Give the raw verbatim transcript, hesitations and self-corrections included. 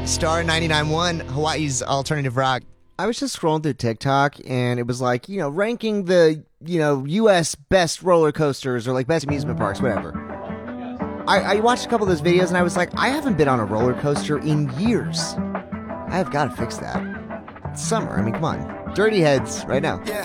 Star ninety-nine point one, Hawaii's alternative rock. I was just scrolling through TikTok, and it was like, you know, ranking the, you know, U S best roller coasters or like best amusement parks, whatever. I, I watched a couple of those videos, and I was like, I haven't been on a roller coaster in years. I have got to fix that. It's summer. I mean, come on. Dirty Heads right now.